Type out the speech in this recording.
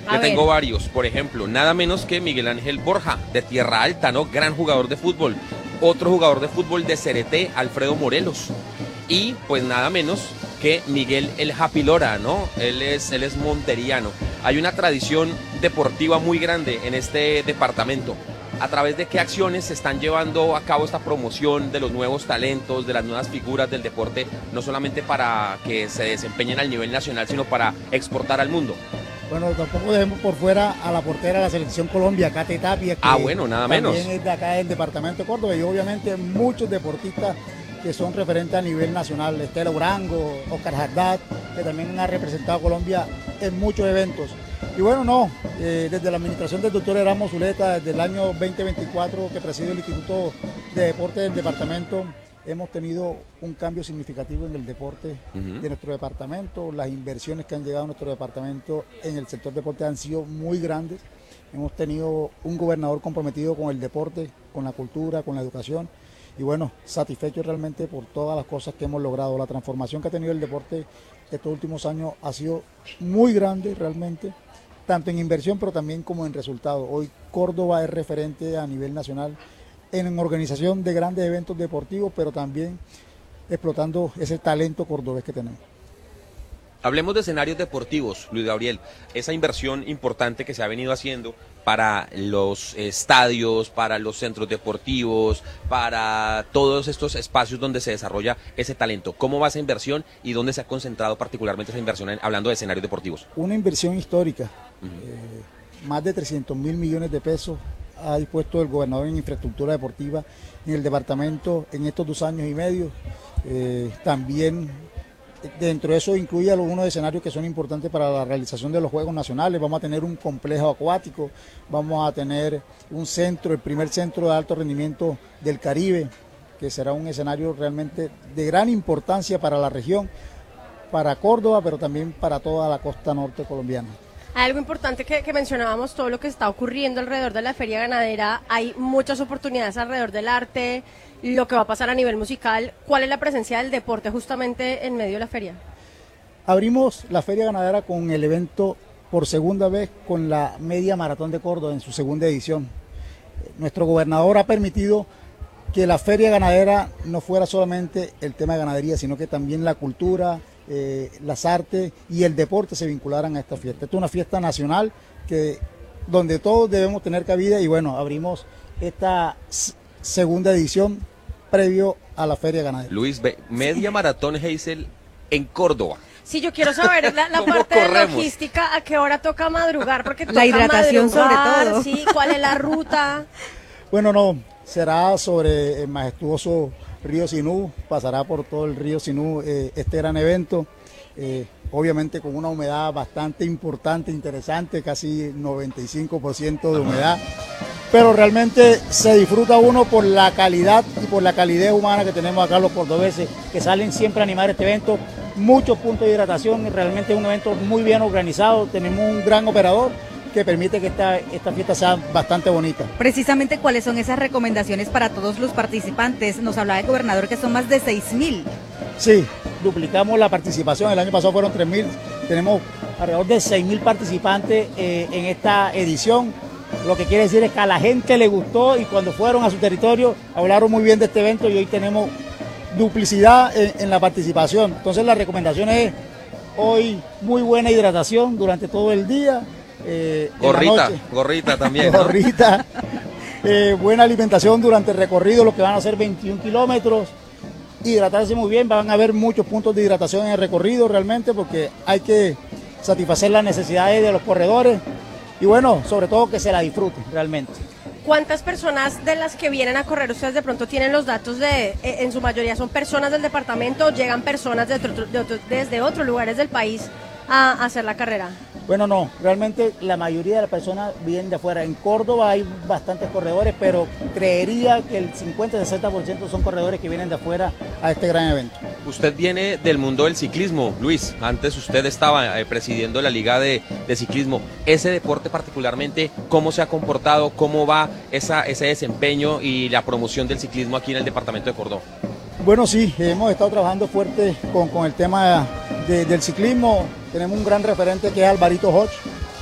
Yo tengo varios, por ejemplo, nada menos que Miguel Ángel Borja, de Tierra Alta, ¿no? Gran jugador de fútbol. Otro jugador de fútbol de Cereté, Alfredo Morelos. Y pues nada menos que Miguel El Happy Lora, ¿no? Él es monteriano. Hay una tradición deportiva muy grande en este departamento. ¿A través de qué acciones se están llevando a cabo esta promoción de los nuevos talentos, de las nuevas figuras del deporte, no solamente para que se desempeñen al nivel nacional, sino para exportar al mundo? Bueno, tampoco dejemos por fuera a la portera de la Selección Colombia, Kate Tapia, que bueno, nada menos. También es de acá del departamento de Córdoba, y obviamente muchos deportistas que son referentes a nivel nacional, Estela Urango, Oscar Haddad, que también ha representado a Colombia en muchos eventos. Y bueno, desde la administración del doctor Erasmo Zuleta, desde el año 2024 que preside el Instituto de Deporte del departamento, hemos tenido un cambio significativo en el deporte de nuestro departamento. Las inversiones que han llegado a nuestro departamento en el sector deporte han sido muy grandes. Hemos tenido un gobernador comprometido con el deporte, con la cultura, con la educación. Y bueno, satisfecho realmente por todas las cosas que hemos logrado. La transformación que ha tenido el deporte estos últimos años ha sido muy grande realmente, tanto en inversión pero también como en resultados. Hoy Córdoba es referente a nivel nacional en organización de grandes eventos deportivos, pero también explotando ese talento cordobés que tenemos. Hablemos de escenarios deportivos, Luis Gabriel, esa inversión importante que se ha venido haciendo para los estadios, para los centros deportivos, para todos estos espacios donde se desarrolla ese talento. ¿Cómo va esa inversión y dónde se ha concentrado particularmente esa inversión hablando de escenarios deportivos? Una inversión histórica, más de 300.000 millones de pesos ha dispuesto el gobernador en infraestructura deportiva en el departamento en estos 2 años y medio. También dentro de eso incluye algunos escenarios que son importantes para la realización de los Juegos Nacionales. Vamos a tener un complejo acuático, vamos a tener un centro, el primer centro de alto rendimiento del Caribe, que será un escenario realmente de gran importancia para la región, para Córdoba, pero también para toda la costa norte colombiana. Hay algo importante que mencionábamos, todo lo que está ocurriendo alrededor de la feria ganadera. Hay muchas oportunidades alrededor del arte, lo que va a pasar a nivel musical. ¿Cuál es la presencia del deporte justamente en medio de la feria? Abrimos la feria ganadera con el evento por segunda vez con la Media Maratón de Córdoba en su segunda edición. Nuestro gobernador ha permitido que la feria ganadera no fuera solamente el tema de ganadería, sino que también la cultura, las artes y el deporte se vincularan a esta fiesta. Esta es una fiesta nacional donde todos debemos tener cabida, y bueno, abrimos esta segunda edición previo a la feria ganadera. Luis, Media Maratón Heysel en Córdoba. Sí, yo quiero saber la parte de logística, a qué hora toca madrugar, porque toca la hidratación madrugar, sobre todo. Sí, ¿cuál es la ruta? Bueno, será sobre el majestuoso río Sinú, pasará por todo el río Sinú este gran evento, obviamente con una humedad bastante importante, interesante, casi 95% de humedad, pero realmente se disfruta uno por la calidad y por la calidez humana que tenemos acá los cordobeses, que salen siempre a animar este evento. Muchos puntos de hidratación, realmente es un evento muy bien organizado, tenemos un gran operador que permite que esta fiesta sea bastante bonita. Precisamente, ¿cuáles son esas recomendaciones para todos los participantes? Nos hablaba el gobernador que son más de 6.000. Sí, duplicamos la participación, el año pasado fueron 3.000, tenemos alrededor de 6.000 participantes en esta edición. Lo que quiere decir es que a la gente le gustó y cuando fueron a su territorio hablaron muy bien de este evento, y hoy tenemos duplicidad en la participación. Entonces la recomendación es hoy muy buena hidratación durante todo el día. Gorrita también, ¿no? Gorrita, buena alimentación durante el recorrido, lo que van a ser 21 kilómetros, hidratarse muy bien, van a haber muchos puntos de hidratación en el recorrido realmente, porque hay que satisfacer las necesidades de los corredores, y bueno, sobre todo que se la disfruten realmente. ¿Cuántas personas de las que vienen a correr, ustedes de pronto tienen los datos en su mayoría son personas del departamento, o llegan personas desde otros lugares del país a hacer la carrera? Bueno, no, realmente la mayoría de las personas vienen de afuera. En Córdoba hay bastantes corredores, pero creería que el 50-60% son corredores que vienen de afuera a este gran evento. Usted viene del mundo del ciclismo, Luis. Antes usted estaba presidiendo la liga de ciclismo. Ese deporte particularmente, ¿cómo se ha comportado? ¿Cómo va ese desempeño y la promoción del ciclismo aquí en el departamento de Córdoba? Bueno, sí, hemos estado trabajando fuerte con el tema del ciclismo. Tenemos un gran referente que es Alvarito Hodge,